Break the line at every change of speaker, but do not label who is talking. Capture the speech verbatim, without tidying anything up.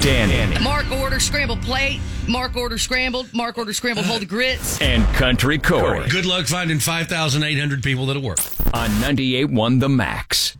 Danny.
Mark order scrambled plate. Mark order scrambled. Mark order scrambled whole the grits.
And Country Corey.
Good luck finding five thousand eight hundred people that'll work.
On ninety-eight point one The Max.